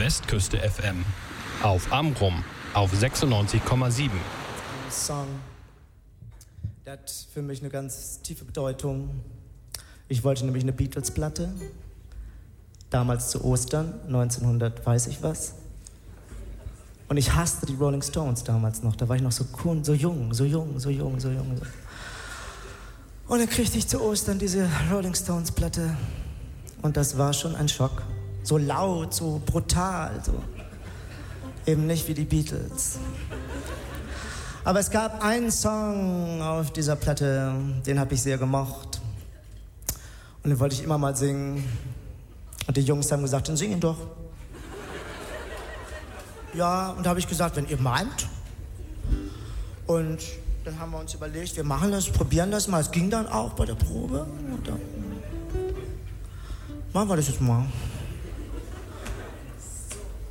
Westküste FM. Auf Amrum auf 96,7. Song, der hat für mich eine ganz tiefe Bedeutung. Ich wollte nämlich eine Beatles-Platte, damals zu Ostern, 1900 weiß ich was. Und ich hasste die Rolling Stones damals noch, da war ich noch so cool, so jung. Und dann kriegte ich zu Ostern diese Rolling Stones-Platte und das war schon ein Schock. So laut, so brutal, so eben nicht wie die Beatles. Aber es gab einen Song auf dieser Platte, den habe ich sehr gemocht. Und den wollte ich immer mal singen. Und die Jungs haben gesagt, dann sing ihn doch. Ja, und da habe ich gesagt, wenn ihr meint. Und dann haben wir uns überlegt, wir machen das, probieren das mal. Es ging dann auch bei der Probe. Und dann machen wir das jetzt mal.